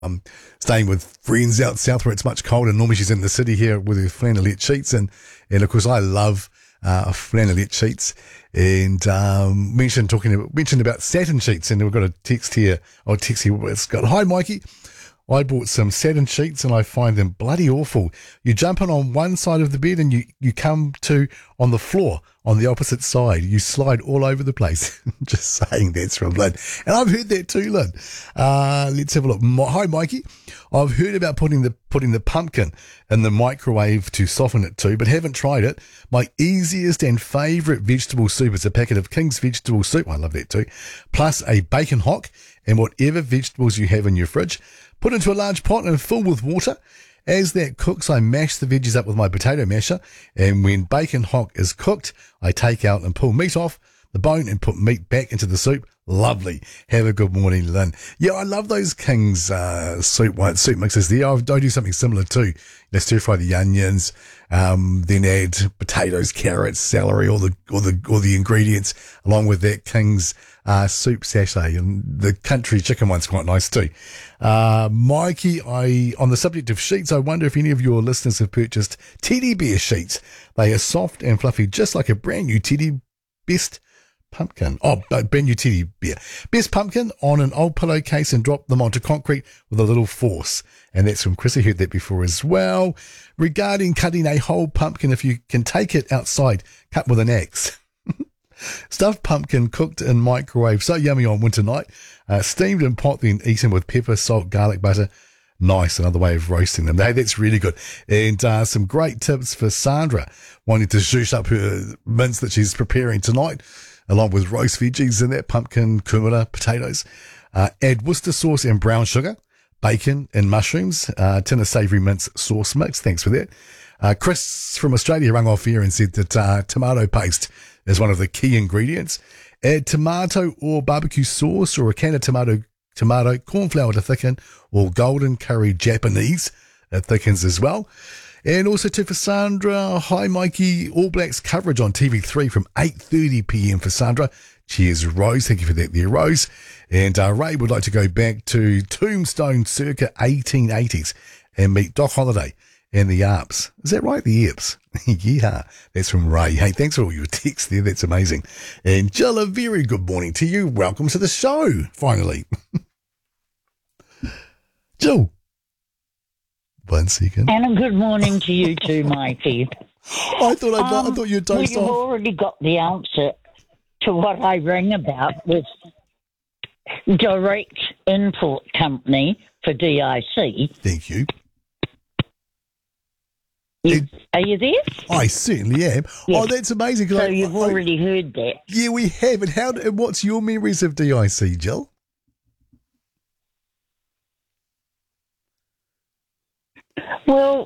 staying with friends out south where it's much colder. Normally she's in the city here with her flannelette sheets, and of course I love flannelette sheets. And mentioned about satin sheets, and we've got a text here. It's got, "Hi Mikey, I bought some satin sheets and I find them bloody awful. You jump on one side of the bed and you come to on the floor on the opposite side. You slide all over the place." Just saying, that's from Lynn. And I've heard that too, Lynn. Let's have a look. Hi, Mikey. I've heard about putting the pumpkin in the microwave to soften it too, but haven't tried it. My easiest and favourite vegetable soup is a packet of King's vegetable soup. I love that too. Plus a bacon hock and whatever vegetables you have in your fridge. Put into a large pot and fill with water. As that cooks, I mash the veggies up with my potato masher, and when bacon hock is cooked, I take out and pull meat off the bone and put meat back into the soup. Lovely. Have a good morning, Lynn. Yeah, I love those King's soup mixes there. I do something similar too. Stir fry the onions, then add potatoes, carrots, celery, all the ingredients along with that King's soup sachet, and the country chicken one's quite nice too. Mikey, on the subject of sheets, I wonder if any of your listeners have purchased teddy bear sheets. They are soft and fluffy, just like a brand new best pumpkin on an old pillowcase and drop them onto concrete with a little force. And that's from Chris. I heard that before as well. Regarding cutting a whole pumpkin, if you can take it outside, cut with an axe. Stuffed pumpkin cooked in microwave, so yummy on winter night. Steamed in pot, then eaten with pepper, salt, garlic, butter. Nice, another way of roasting them. Hey, that's really good. And some great tips for Sandra, wanting to zhuzh up her mince that she's preparing tonight, along with roast veggies in that, pumpkin, kumara, potatoes. Add Worcester sauce and brown sugar, bacon and mushrooms, tin of savoury mince sauce mix. Thanks for that. Chris from Australia rang off here and said that tomato paste is one of the key ingredients. Add tomato or barbecue sauce or a can of tomato, corn flour to thicken, or golden curry Japanese. It thickens as well. And also to for Sandra, hi Mikey, All Blacks coverage on TV3 from 8:30 p.m. for Sandra. Cheers, Rose. Thank you for that there, Rose. And Ray would like to go back to Tombstone circa 1880s and meet Doc Holliday and the Arps. Is that right? The Earps. Yeah, that's from Ray. Hey, thanks for all your texts there. That's amazing. And Jill, a very good morning to you. Welcome to the show, finally. Jill. 1 second. And a good morning to you too, Mikey. I thought you'd dozed You've off. already got the answer to what I rang about with Direct Import Company for DIC. Thank you. Are you there? I certainly am. Yes. Oh, that's amazing. So you've already heard that. Yeah, we have. And what's your memories of DIC, Jill? Well,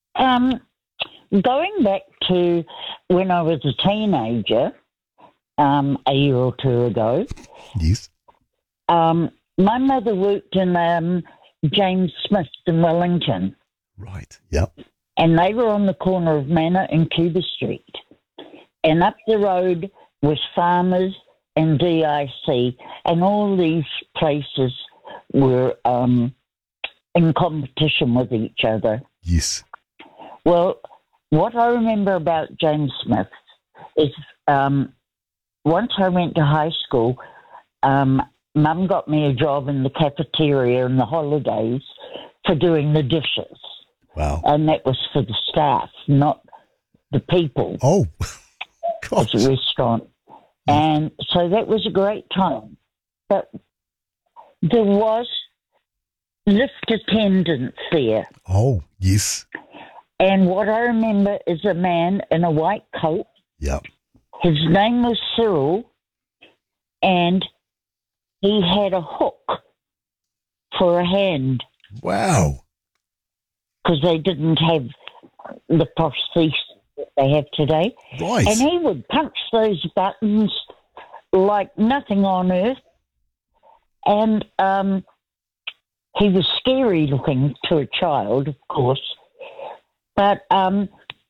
going back to when I was a teenager, a year or two ago. Yes. My mother worked in James Smith in Wellington. Right. Yep. And they were on the corner of Manor and Cuba Street. And up the road was Farmers and DIC, and all these places were in competition with each other. Yes. Well, what I remember about James Smith is once I went to high school, Mum got me a job in the cafeteria in the holidays for doing the dishes. Wow. And that was for the staff, not the people. Oh, gosh. It's a restaurant. And so that was a great time. But there was lift attendants there. Oh, yes. And what I remember is a man in a white coat. Yep. His name was Cyril, and he had a hook for a hand. Wow. Because they didn't have the prosthesis that they have today. Right. And he would punch those buttons like nothing on earth. And he was scary looking to a child, of course. But as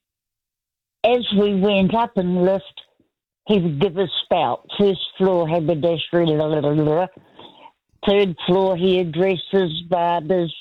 we went up and lift, he would give a spout. First floor haberdashery, third floor hairdressers, barbers,